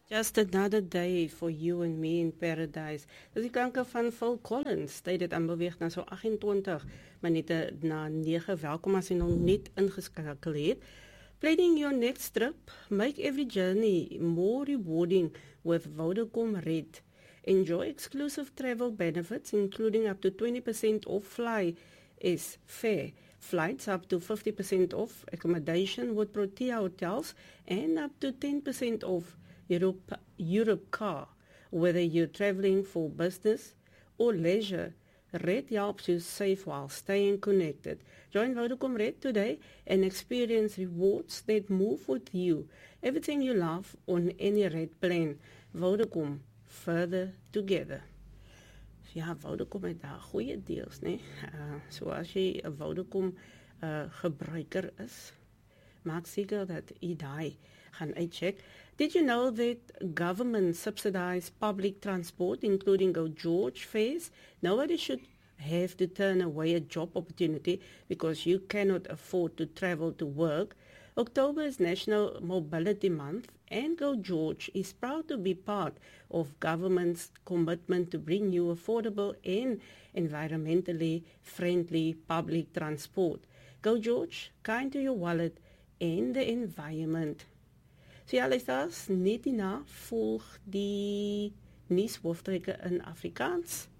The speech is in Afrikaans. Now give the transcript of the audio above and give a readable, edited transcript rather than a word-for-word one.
Just another day for you and me in paradise. Dis die klanke van Phil Collins. Tyd het aanbeweeg na so 28 minute na 9. Welkom as jy nog net ingeskakel het. Planning your next trip, make every journey more rewarding with Vodacom Red. Enjoy exclusive travel benefits including up to 20% off fly is fair. Flights up to 50% off, accommodation with Protea hotels and up to 10% off Europe car. Whether you're traveling for business or leisure, Red helps you save while staying connected. Join Vodacom Red today and experience rewards that move with you. Everything you love on any Red plan. Vodacom, further together. Ja, Vodacom het daar goeie deals, né? So as jy 'n Vodacom gebruiker is, maak seker dat jy daai gaan uitcheck. Did you know that government subsidize public transport, including Go George fares? Nobody should have to turn away a job opportunity because you cannot afford to travel to work. October is National Mobility Month, and Go George is proud to be part of government's commitment to bring you affordable and environmentally friendly public transport. Go George, kind to your wallet and the environment. So ja, luisteraars, net hierna volg die nuushoofdtrekke in Afrikaans.